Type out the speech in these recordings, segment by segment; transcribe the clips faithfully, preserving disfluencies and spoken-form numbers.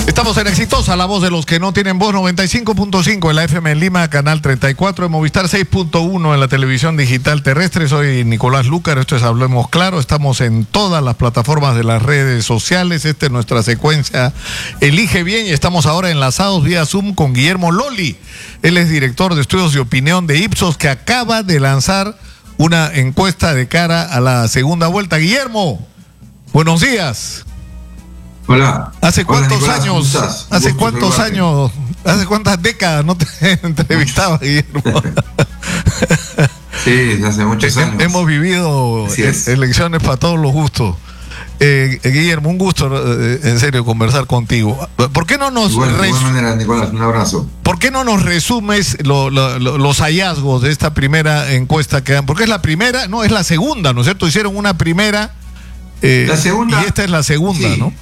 Estamos en Exitosa, la voz de los que no tienen voz, noventa y cinco punto cinco en la F M en Lima, canal treinta y cuatro, en Movistar seis punto uno en la televisión digital terrestre. Soy Nicolás Lucar, esto es Hablemos Claro. Estamos en todas las plataformas de las redes sociales. Esta es nuestra secuencia Elige Bien y estamos ahora enlazados vía Zoom con Guillermo Loli. Él es director de estudios de opinión de Ipsos, que acaba de lanzar una encuesta de cara a la segunda vuelta. Guillermo, buenos días. Hola. ¿Hace cuántos Hola, Nicolás, años, hace cuántos años, hace cuántas décadas no te entrevistaba, Guillermo? Sí, hace muchos años. Hemos vivido elecciones para todos los gustos. Eh, Guillermo, un gusto, eh, en serio, conversar contigo. ¿Por qué no nos igual, res... de igual manera, Nicolás, un abrazo. ¿Por qué no nos resumes lo, lo, lo, los hallazgos de esta primera encuesta que dan? Porque es la primera, no, es la segunda, ¿no es cierto? Hicieron una primera eh, la segunda, y esta es la segunda, sí, ¿no?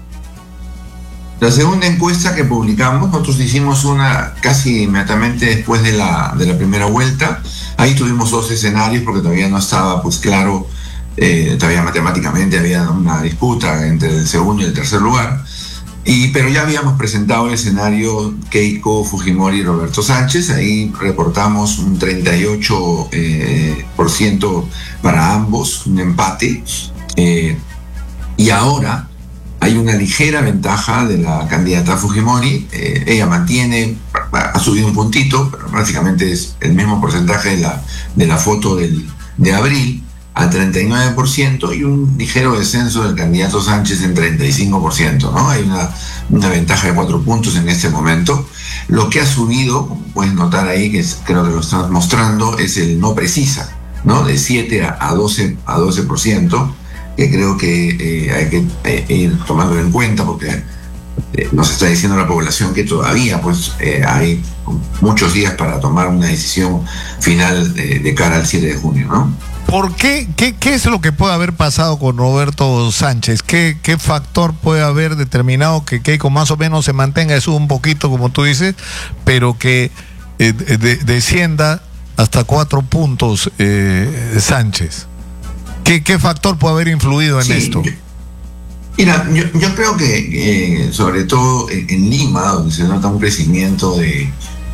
La segunda encuesta que publicamos, nosotros hicimos una casi inmediatamente después de la, de la primera vuelta. Ahí tuvimos dos escenarios porque todavía no estaba pues claro, eh, todavía matemáticamente había una disputa entre el segundo y el tercer lugar. Y, pero ya habíamos presentado el escenario Keiko, Fujimori y Roberto Sánchez. Ahí reportamos un treinta y ocho por ciento eh, para ambos, un empate. Eh, y ahora hay una ligera ventaja de la candidata Fujimori. Eh, ella mantiene, ha subido un puntito, pero prácticamente es el mismo porcentaje de la, de la foto del, de abril, al treinta y nueve por ciento, y un ligero descenso del candidato Sánchez en treinta y cinco por ciento, ¿no? Hay una, una ventaja de cuatro puntos en este momento. Lo que ha subido, como puedes notar ahí, que es, creo que lo estás mostrando, es el no precisa, ¿no? De siete a doce por ciento. Que creo que eh, hay que eh, ir tomándolo en cuenta porque eh, nos está diciendo la población que todavía pues eh, hay muchos días para tomar una decisión final de, de cara al siete de junio, ¿no? ¿Por qué? ¿Qué, qué es lo que puede haber pasado con Roberto Sánchez? ¿Qué, qué factor puede haber determinado que Keiko más o menos se mantenga, sube un poquito como tú dices, pero que eh, de, descienda hasta cuatro puntos eh, Sánchez? ¿Qué, ¿Qué factor puede haber influido en sí, esto? Yo, mira, yo, yo creo que eh, sobre todo en, en Lima, donde se nota un crecimiento de,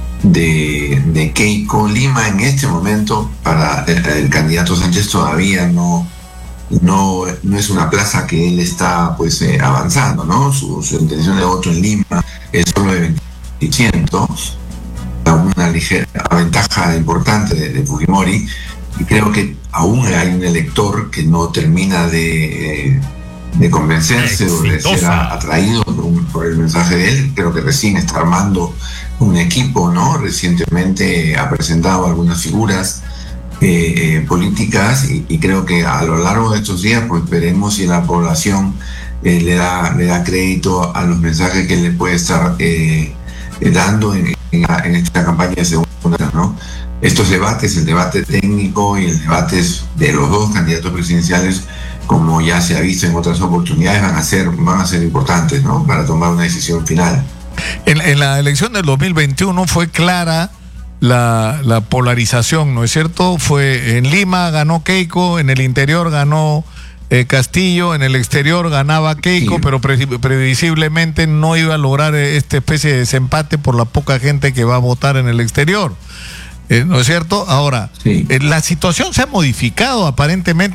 de, de Keiko, Lima en este momento para el, el candidato Sánchez todavía no, no, no es una plaza que él está pues eh, avanzando, ¿no? Su, su intención de voto en Lima es solo de veinte por ciento, una ligera ventaja importante de, de Fujimori. Y creo que aún hay un elector que no termina de, de convencerse Exitosa. o de ser atraído por, un, por el mensaje de él. Creo que recién está armando un equipo, ¿no? Recientemente ha presentado algunas figuras eh, eh, políticas y, y creo que a lo largo de estos días pues veremos si la población eh, le, da, le da crédito a los mensajes que le puede estar eh, eh, dando en, en, en esta campaña de segunda, ¿no? Estos debates, el debate técnico y el debate de los dos candidatos presidenciales, como ya se ha visto en otras oportunidades, van a ser, van a ser importantes, ¿no? Para tomar una decisión final. En, en la elección del dos mil veintiuno fue clara la, la polarización, ¿no es cierto? Fue en Lima ganó Keiko, en el interior ganó eh, Castillo, en el exterior ganaba Keiko, sí, pero pre previsiblemente no iba a lograr esta especie de desempate por la poca gente que va a votar en el exterior. Eh, ¿No es cierto? Ahora, sí. eh, la situación se ha modificado aparentemente.